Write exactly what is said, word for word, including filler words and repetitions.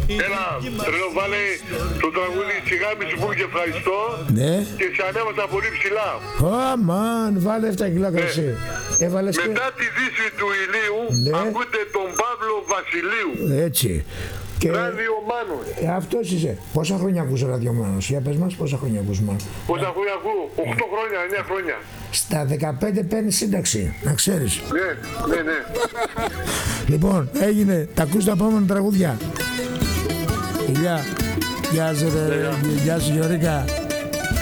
Έλα, τρελό, βάλε το τραγούδι «Τσιγάμι σου» που και ευχαριστώ. Ναι. Και σε ανέβασα πολύ ψηλά. Αμάν, βάλε επτά κιλά κρασί. Έβαλες και... Μετά τη δύση του ηλίου, ναι, ακούτε τον Παύλο Βασιλείου. Έτσι. Και... Ράδιο Μάνος. Ε, αυτός είσαι. Πόσα χρόνια ακούς Ράδιο Μάνος? Για πες μας πόσα χρόνια ακούς Μάνος. Πόσα χρόνια ακούω? οκτώ χρόνια, εννιά χρόνια. Στα δεκαπέντε παίρνει σύνταξη, να ξέρεις. Ναι, ναι, ναι. Λοιπόν, έγινε. Τα ακούς τα επόμενα τραγούδια. Γεια. Γεια σου, ρε. Γεια σου, Γιωρίκα.